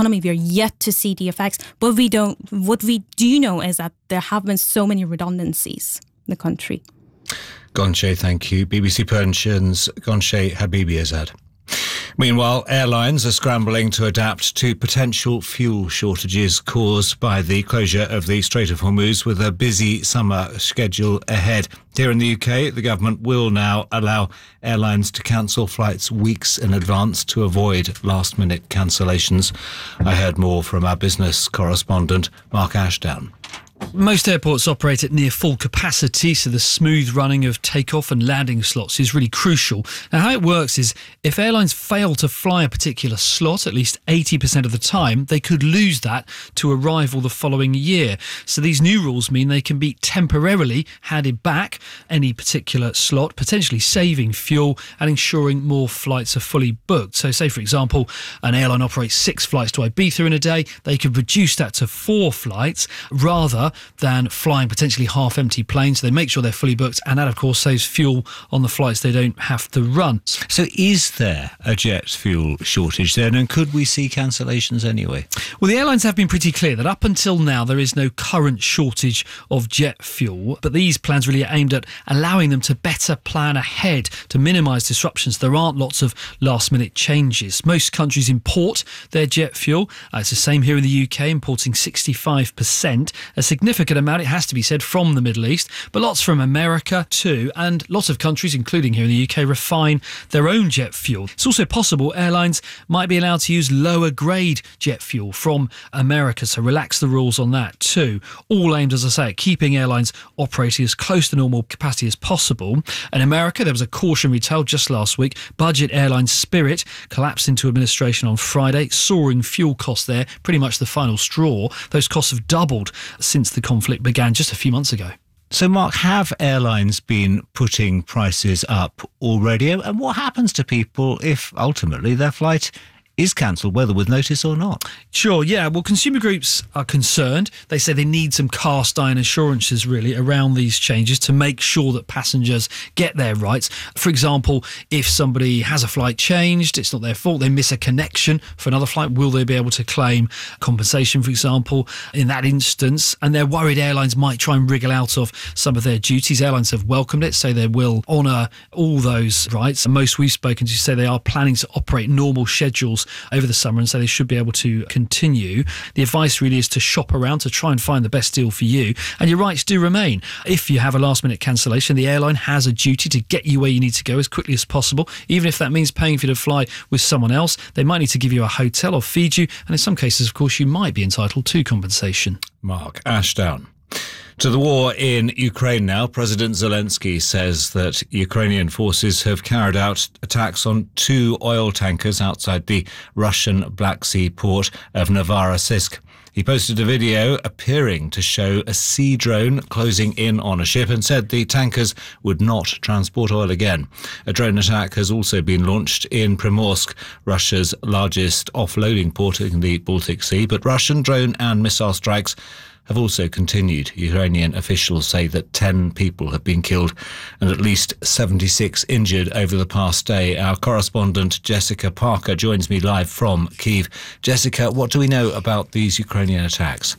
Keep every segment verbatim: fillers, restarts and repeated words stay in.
economy. We are yet to see the effects. But we don't. What we do know is that there have been so many redundancies in the country. Gonche, thank you. B B C Persian's Gonche Habibiazad. Meanwhile, airlines are scrambling to adapt to potential fuel shortages caused by the closure of the Strait of Hormuz, with a busy summer schedule ahead. Here in the U K, the government will now allow airlines to cancel flights weeks in advance to avoid last-minute cancellations. I heard more from our business correspondent, Mark Ashdown. Most airports operate at near full capacity, so the smooth running of takeoff and landing slots is really crucial. Now, how it works is if airlines fail to fly a particular slot at least eighty percent of the time, they could lose that to arrival the following year. So these new rules mean they can be temporarily handed back any particular slot, potentially saving fuel and ensuring more flights are fully booked. So say, for example, an airline operates six flights to Ibiza in a day, they could reduce that to four flights rather than flying potentially half-empty planes. So they make sure they're fully booked, and that, of course, saves fuel on the flights they don't have to run. So is there a jet fuel shortage then, and could we see cancellations anyway? Well, the airlines have been pretty clear that up until now there is no current shortage of jet fuel, but these plans really are aimed at allowing them to better plan ahead to minimise disruptions. There aren't lots of last-minute changes. Most countries import their jet fuel. Uh, it's the same here in the U K, importing sixty-five percent, a significant amount, it has to be said, from the Middle East, but lots from America too, and lots of countries, including here in the U K, refine their own jet fuel. It's also possible airlines might be allowed to use lower grade jet fuel from America, so relax the rules on that too. All aimed, as I say, at keeping airlines operating as close to normal capacity as possible. In America, there was a cautionary tale just last week. Budget airline Spirit collapsed into administration on Friday. Soaring fuel costs there, pretty much the final straw. Those costs have doubled since the conflict began just a few months ago. So, Mark, have airlines been putting prices up already? And what happens to people if ultimately their flight is cancelled, whether with notice or not? Sure, yeah. Well, consumer groups are concerned. They say they need some cast iron assurances, really, around these changes to make sure that passengers get their rights. For example, if somebody has a flight changed, it's not their fault, they miss a connection for another flight, will they be able to claim compensation, for example, in that instance? And they're worried airlines might try and wriggle out of some of their duties. Airlines have welcomed it, say they will honour all those rights. And most we've spoken to say they are planning to operate normal schedules over the summer, and so they should be able to continue. The advice really is to shop around to try and find the best deal for you, and your rights do remain. If you have a last minute cancellation, the airline has a duty to get you where you need to go as quickly as possible, even if that means paying for you to fly with someone else. They might need to give you a hotel or feed you, and in some cases, of course, you might be entitled to compensation. Mark Ashdown. To the war in Ukraine now. President Zelensky says that Ukrainian forces have carried out attacks on two oil tankers outside the Russian Black Sea port of Novorossiysk. He posted a video appearing to show a sea drone closing in on a ship and said the tankers would not transport oil again. A drone attack has also been launched in Primorsk, Russia's largest offloading port in the Baltic Sea, but Russian drone and missile strikes have also continued. Ukrainian officials say that ten people have been killed and at least seventy-six injured over the past day. Our correspondent Jessica Parker joins me live from Kyiv. Jessica, what do we know about these Ukrainian attacks?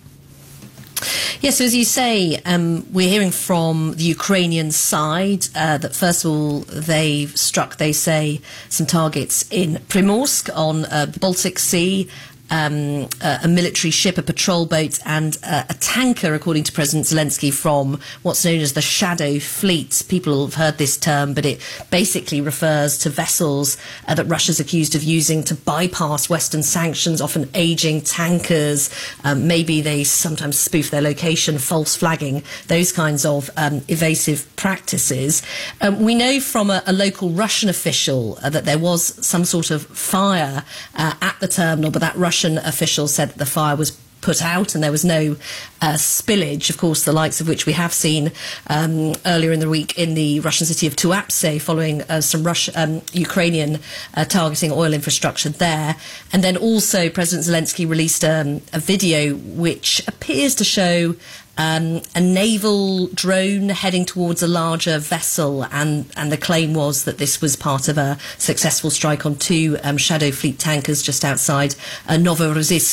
Yes, so as you say, um, we're hearing from the Ukrainian side uh, that first of all they've struck, they say, some targets in Primorsk on uh, the Baltic Sea. Um, uh, a military ship, a patrol boat and uh, a tanker, according to President Zelensky, from what's known as the Shadow Fleet. People have heard this term, but it basically refers to vessels uh, that Russia's accused of using to bypass Western sanctions, often ageing tankers. Um, maybe they sometimes spoof their location, false flagging, those kinds of um, evasive practices. Um, we know from a, a local Russian official uh, that there was some sort of fire uh, at the terminal, but that Russian official said that the fire was put out and there was no uh, spillage, of course, the likes of which we have seen um, earlier in the week in the Russian city of Tuapse, following uh, some Rush, um, Ukrainian uh, targeting oil infrastructure there. And then also President Zelensky released um, a video which appears to show Um, a naval drone heading towards a larger vessel, and, and the claim was that this was part of a successful strike on two um, Shadow Fleet tankers just outside uh, Novorossiysk